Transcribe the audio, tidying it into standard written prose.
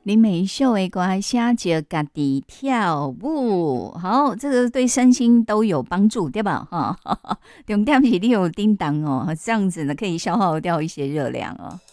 林美秀的歌写着家己跳舞，好，这个对身心都有帮助，对吧？哈，重点是你有叮当哦，这样子呢可以消耗掉一些热量哦。